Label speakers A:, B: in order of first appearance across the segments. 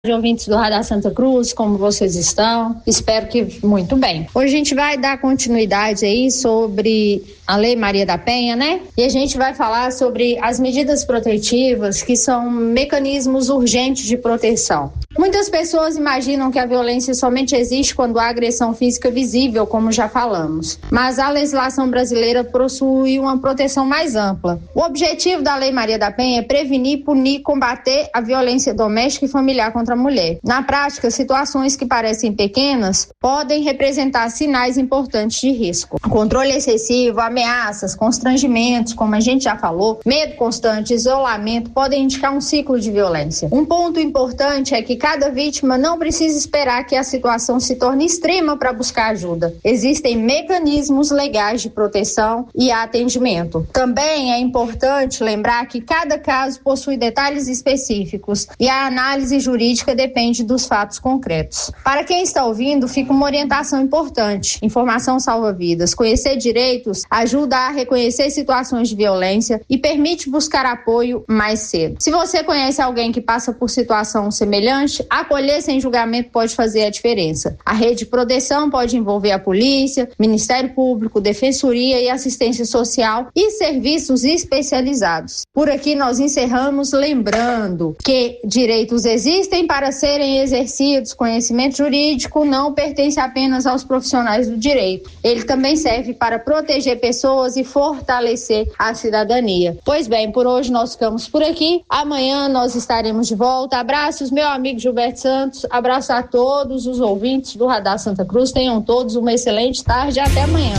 A: Ouvintes do Radar Santa Cruz, como vocês estão? Espero que muito bem. Hoje a gente vai dar continuidade aí sobre a Lei Maria da Penha, né? E a gente vai falar sobre as medidas protetivas, que são mecanismos urgentes de proteção. Muitas pessoas imaginam que a violência somente existe quando há agressão física visível, como já falamos. Mas a legislação brasileira possui uma proteção mais ampla. O objetivo da Lei Maria da Penha é prevenir, punir, combater a violência doméstica e familiar contra a mulher. Na prática, situações que parecem pequenas podem representar sinais importantes de risco. Controle excessivo, ameaças, constrangimentos, como a gente já falou, medo constante, isolamento, podem indicar um ciclo de violência. Um ponto importante é que cada vítima não precisa esperar que a situação se torne extrema para buscar ajuda. Existem mecanismos legais de proteção e atendimento. Também é importante lembrar que cada caso possui detalhes específicos e a análise jurídica depende dos fatos concretos. Para quem está ouvindo, fica uma orientação importante. Informação salva vidas. Conhecer direitos ajuda a reconhecer situações de violência e permite buscar apoio mais cedo. Se você conhece alguém que passa por situação semelhante, acolher sem julgamento pode fazer a diferença. A rede de proteção pode envolver a polícia, Ministério Público, Defensoria e Assistência Social e serviços especializados. Por aqui nós encerramos lembrando que direitos existem para serem exercidos. Conhecimento jurídico não pertence apenas aos profissionais do direito. Ele também serve para proteger pessoas e fortalecer a cidadania. Pois bem, por hoje nós ficamos por aqui. Amanhã nós estaremos de volta. Abraços, meu amigo Gilberto Santos. Abraço a todos os ouvintes do Radar Santa Cruz. Tenham todos uma excelente tarde. Até amanhã.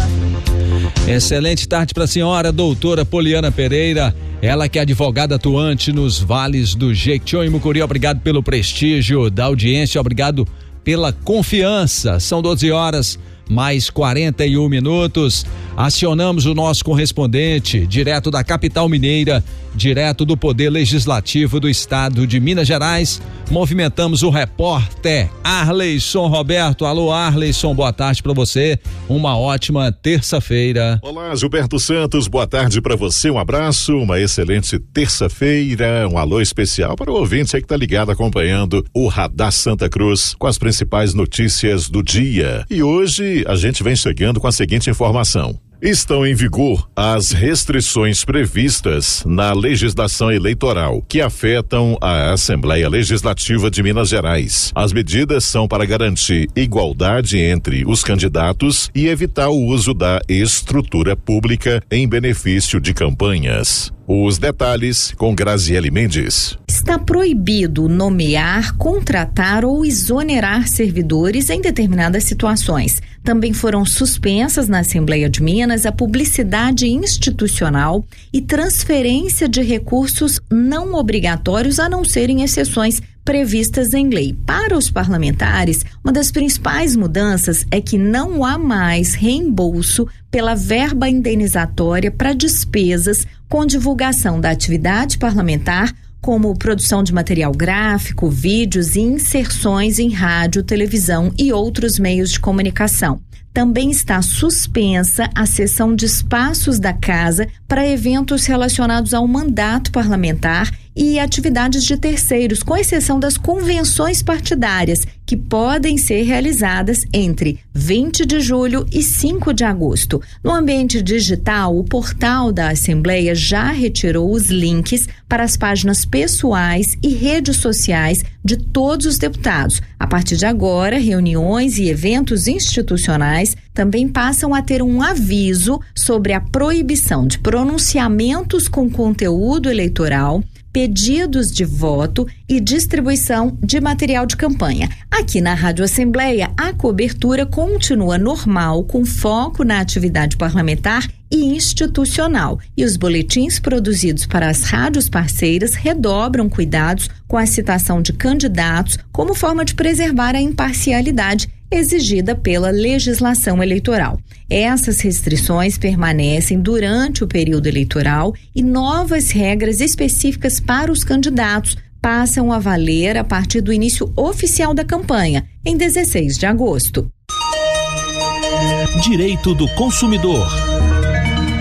B: Excelente tarde para a senhora, doutora Poliana Pereira. Ela que é advogada atuante nos vales do Jequitinhonha e Mucuri. Obrigado pelo prestígio da audiência, obrigado pela confiança. São 12h mais 41 minutos. Acionamos o nosso correspondente direto da capital mineira, direto do Poder Legislativo do Estado de Minas Gerais. Movimentamos o repórter Arleison Roberto. Alô, Arleison, boa tarde para você. Uma ótima terça-feira.
C: Olá, Gilberto Santos, boa tarde para você. Um abraço, uma excelente terça-feira. Um alô especial para o ouvinte aí que tá ligado acompanhando o Radar Santa Cruz com as principais notícias do dia. E hoje a gente vem chegando com a seguinte informação. Estão em vigor as restrições previstas na legislação eleitoral que afetam a Assembleia Legislativa de Minas Gerais. As medidas são para garantir igualdade entre os candidatos e evitar o uso da estrutura pública em benefício de campanhas. Os detalhes com Graziele Mendes.
D: Está proibido nomear, contratar ou exonerar servidores em determinadas situações. Também foram suspensas na Assembleia de Minas a publicidade institucional e transferência de recursos não obrigatórios, a não serem exceções previstas em lei. Para os parlamentares, uma das principais mudanças é que não há mais reembolso pela verba indenizatória para despesas com divulgação da atividade parlamentar, como produção de material gráfico, vídeos e inserções em rádio, televisão e outros meios de comunicação. Também está suspensa a cessão de espaços da casa para eventos relacionados ao mandato parlamentar e atividades de terceiros, com exceção das convenções partidárias, que podem ser realizadas entre 20 de julho e 5 de agosto. No ambiente digital, o portal da Assembleia já retirou os links para as páginas pessoais e redes sociais de todos os deputados. A partir de agora, reuniões e eventos institucionais também passam a ter um aviso sobre a proibição de pronunciamentos com conteúdo eleitoral, pedidos de voto e distribuição de material de campanha. Aqui na Rádio Assembleia, a cobertura continua normal, com foco na atividade parlamentar e institucional. E os boletins produzidos para as rádios parceiras redobram cuidados com a citação de candidatos como forma de preservar a imparcialidade exigida pela legislação eleitoral. Essas restrições permanecem durante o período eleitoral e novas regras específicas para os candidatos passam a valer a partir do início oficial da campanha, em 16 de agosto.
E: Direito do consumidor.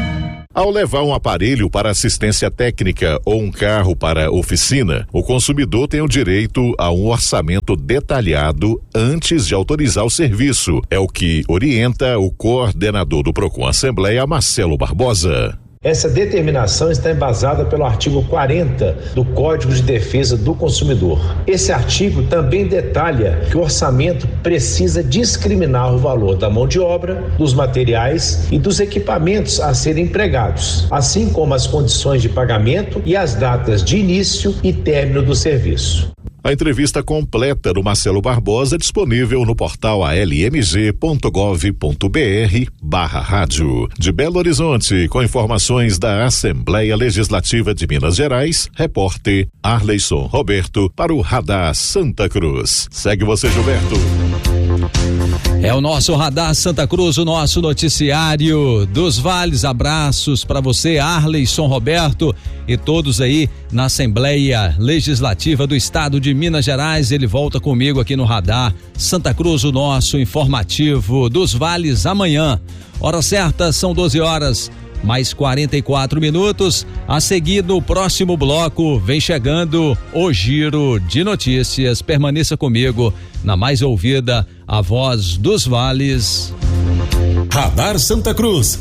C: Ao levar um aparelho para assistência técnica ou um carro para oficina, o consumidor tem o direito a um orçamento detalhado antes de autorizar o serviço. É o que orienta o coordenador do Procon Assembleia, Marcelo Barbosa.
E: Essa determinação está embasada pelo artigo 40 do Código de Defesa do Consumidor. Esse artigo também detalha que o orçamento precisa discriminar o valor da mão de obra, dos materiais e dos equipamentos a serem empregados, assim como as condições de pagamento e as datas de início e término do serviço.
C: A entrevista completa do Marcelo Barbosa disponível no portal almg.gov.br/rádio. De Belo Horizonte, com informações da Assembleia Legislativa de Minas Gerais, repórter Arleison Roberto para o Radar Santa Cruz. Segue você, Gilberto.
B: É o nosso Radar Santa Cruz, o nosso noticiário dos vales. Abraços para você, Arleison Roberto, e todos aí na Assembleia Legislativa do Estado de Minas Gerais. Ele volta comigo aqui no Radar Santa Cruz, o nosso informativo dos vales amanhã. Hora certa, são 12 horas. Mais 44 minutos. A seguir, no próximo bloco, vem chegando o Giro de Notícias. Permaneça comigo na mais ouvida, a voz dos vales.
F: Radar Santa Cruz.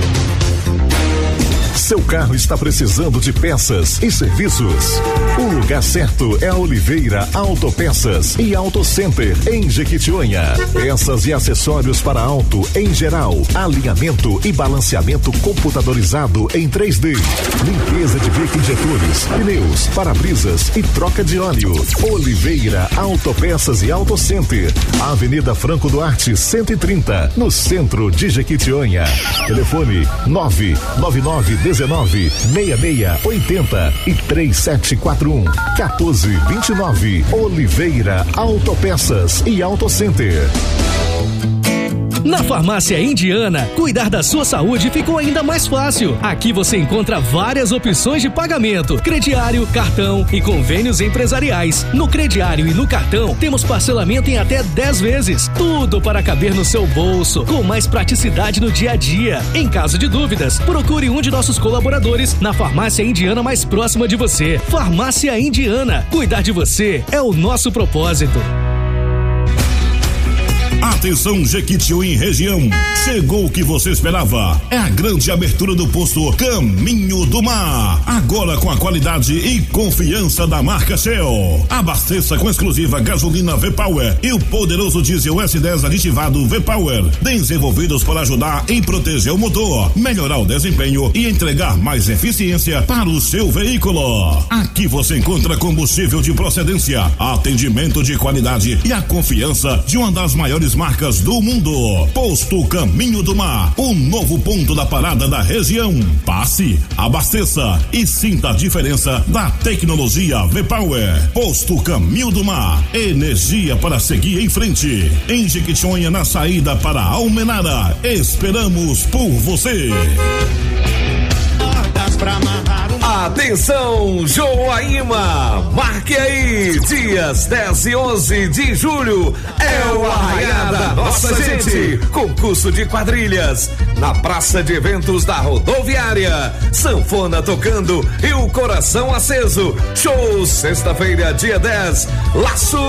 C: Seu carro está precisando de peças e serviços? O lugar certo é a Oliveira Autopeças e Auto Center em Jequitinhonha. Peças e acessórios para auto em geral, alinhamento e balanceamento computadorizado em 3D, limpeza de bico injetores, pneus, para-brisas e troca de óleo. Oliveira Autopeças e Auto Center, Avenida Franco Duarte 130, no centro de Jequitinhonha. Telefone 999196680 e 3741-1429. Oliveira Autopeças e Auto Center.
G: Na Farmácia Indiana, cuidar da sua saúde ficou ainda mais fácil. Aqui você encontra várias opções de pagamento: crediário, cartão e convênios empresariais. No crediário e no cartão, temos parcelamento em até 10 vezes. Tudo para caber no seu bolso, com mais praticidade no dia a dia. Em caso de dúvidas, procure um de nossos colaboradores na Farmácia Indiana mais próxima de você. Farmácia Indiana, cuidar de você é o nosso propósito.
F: Atenção, Jequitinhonha região, chegou o que você esperava, é a grande abertura do posto Caminho do Mar, agora com a qualidade e confiança da marca Shell. Abasteça com exclusiva gasolina V-Power e o poderoso diesel S10 aditivado V-Power, desenvolvidos para ajudar em proteger o motor, melhorar o desempenho e entregar mais eficiência para o seu veículo. Aqui você encontra combustível de procedência, atendimento de qualidade e a confiança de uma das maiores marcas do mundo. Posto Caminho do Mar, o novo ponto da parada da região. Passe, abasteça e sinta a diferença da tecnologia V-Power. Posto Caminho do Mar, energia para seguir em frente. Em Jequitinhonha, na saída para Almenara, esperamos por você.
H: Atenção, Joaíma, marque aí, dias 10 e 11 de julho, é o Arraiá da Nossa Gente, concurso de quadrilhas, na Praça de Eventos da Rodoviária, sanfona tocando e o coração aceso, show sexta-feira, dia 10, Laço